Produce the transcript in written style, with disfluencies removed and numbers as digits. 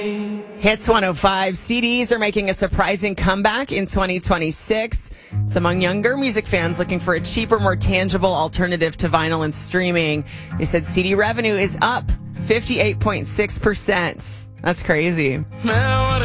Hits 105. CDs are making a surprising comeback in 2026. It's among younger music fans looking for a cheaper, more tangible alternative to vinyl and streaming. They said CD revenue is up 58.6%. That's crazy.